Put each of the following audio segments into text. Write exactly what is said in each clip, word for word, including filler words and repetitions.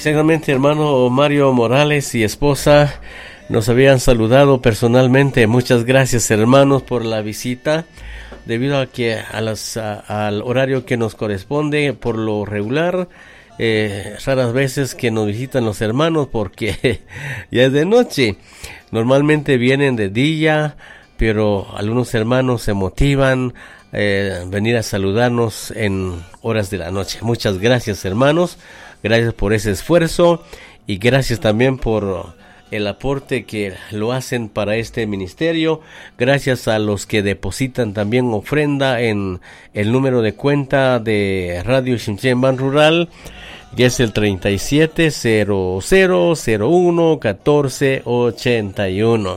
Exactamente, hermano Mario Morales y esposa nos habían saludado personalmente. Muchas gracias, hermanos, por la visita. Debido a que a las, a, al horario que nos corresponde, por lo regular, eh, raras veces que nos visitan los hermanos porque ya es de noche. Normalmente vienen de día, pero algunos hermanos se motivan eh, venir a saludarnos en horas de la noche. Muchas gracias, hermanos. Gracias por ese esfuerzo y gracias también por el aporte que lo hacen para este ministerio. Gracias a los que depositan también ofrenda en el número de cuenta de Radio Shimshé Ban Rural, que es el treinta y siete cero cero cero uno catorce ochenta y uno.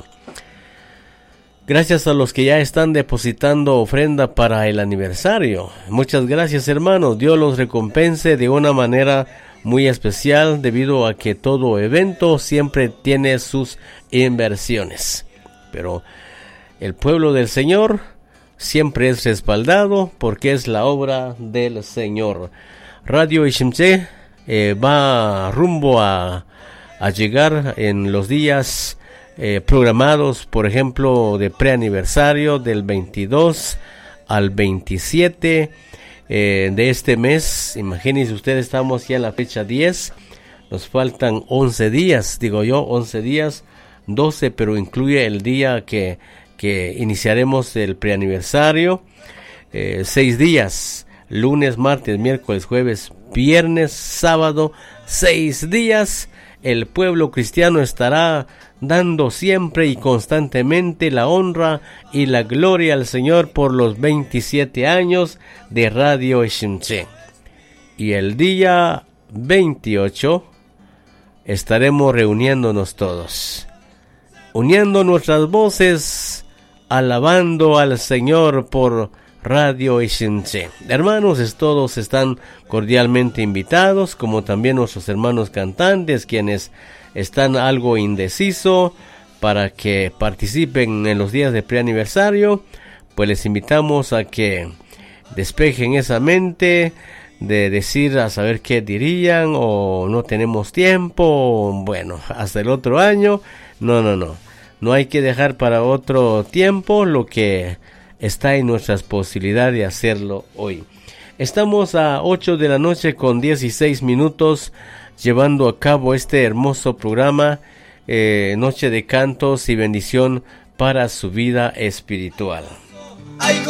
Gracias a los que ya están depositando ofrenda para el aniversario. Muchas gracias, hermanos. Dios los recompense de una manera muy especial, debido a que todo evento siempre tiene sus inversiones. Pero el pueblo del Señor siempre es respaldado porque es la obra del Señor. Radio Ishimche eh, va rumbo a, a llegar en los días eh, programados, por ejemplo, de preaniversario del veintidós al veintisiete Eh, de este mes. Imagínense ustedes, estamos ya en la fecha diez, nos faltan once días, digo yo, once días, doce, pero incluye el día que, que iniciaremos el preaniversario, eh, seis días, lunes, martes, miércoles, jueves, viernes, sábado, seis días. El pueblo cristiano estará dando siempre y constantemente la honra y la gloria al Señor por los veintisiete años de Radio Shimshé. Y el día veintiocho estaremos reuniéndonos todos, uniendo nuestras voces, alabando al Señor por Radio Shimshé. Hermanos, todos están cordialmente invitados, como también nuestros hermanos cantantes, quienes están algo indeciso para que participen en los días de preaniversario. Pues les invitamos a que despejen esa mente de decir a saber qué dirían, o no tenemos tiempo, o bueno, hasta el otro año. No, no, no. No hay que dejar para otro tiempo lo que está en nuestras posibilidades de hacerlo hoy. Estamos a ocho de la noche con dieciséis minutos llevando a cabo este hermoso programa, eh, Noche de Cantos y Bendición para su vida espiritual.